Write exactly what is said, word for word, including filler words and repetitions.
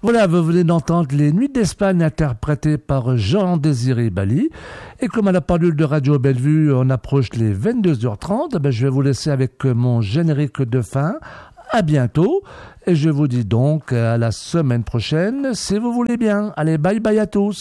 Voilà, vous venez d'entendre Les Nuits d'Espagne interprétées par Jean-Désiré Bali. Et comme à la pendule de Radio Bellevue, on approche les vingt-deux heures trente, ben je vais vous laisser avec mon générique de fin. À bientôt. Et je vous dis donc à la semaine prochaine, si vous voulez bien. Allez, bye bye à tous.